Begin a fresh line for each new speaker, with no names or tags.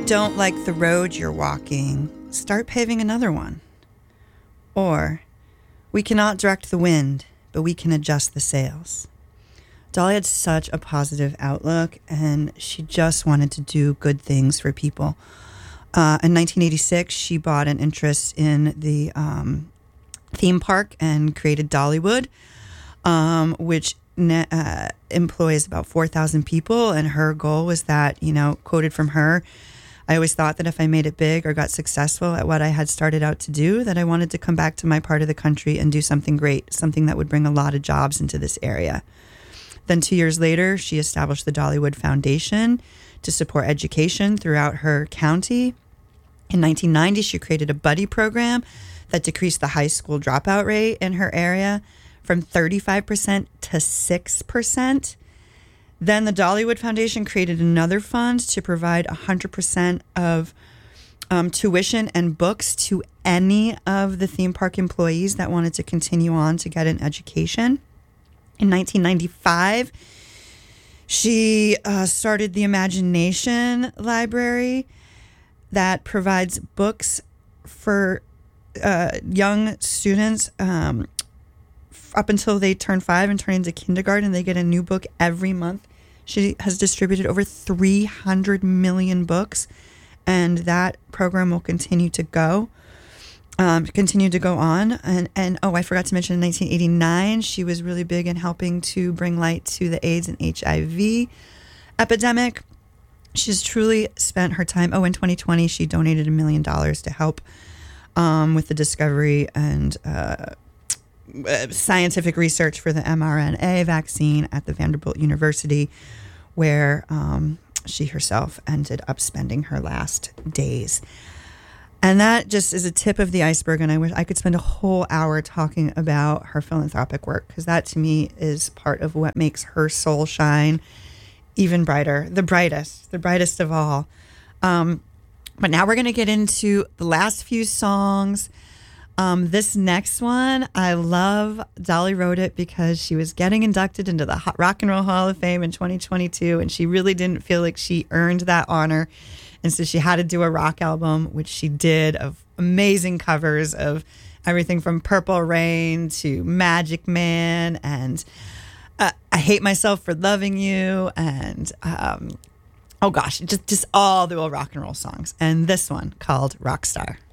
don't like the road you're walking, start paving another one. Or, we cannot direct the wind, but we can adjust the sails. Dolly had such a positive outlook, and she just wanted to do good things for people. In 1986, she bought an interest in the theme park and created Dollywood, which employs about 4,000 people. And her goal was that, quoted from her, I always thought that if I made it big or got successful at what I had started out to do, that I wanted to come back to my part of the country and do something great, something that would bring a lot of jobs into this area. Then 2 years later, she established the Dollywood Foundation to support education throughout her county. In 1990, she created a buddy program that decreased the high school dropout rate in her area from 35% to 6%. Then the Dollywood Foundation created another fund to provide 100% of tuition and books to any of the theme park employees that wanted to continue on to get an education. In 1995, she started the Imagination Library that provides books for young students up until they turn 5 and turn into kindergarten. They get a new book every month. She has distributed over 300 million books, and that program will continue to go on. And I forgot to mention in 1989, she was really big in helping to bring light to the AIDS and HIV epidemic. She's truly spent her time. In 2020, she donated $1 million to help with the discovery and scientific research for the mRNA vaccine at the Vanderbilt University, where she herself ended up spending her last days. And that just is a tip of the iceberg, and I wish I could spend a whole hour talking about her philanthropic work, because that to me is part of what makes her soul shine even brighter, the brightest of all. But now we're going to get into the last few songs. This next one, I love. Dolly wrote it because she was getting inducted into the Rock and Roll Hall of Fame in 2022, and she really didn't feel like she earned that honor. And so she had to do a rock album, which she did, of amazing covers of everything from Purple Rain to Magic Man and I Hate Myself for Loving You and just all the old rock and roll songs. And this one called Rockstar.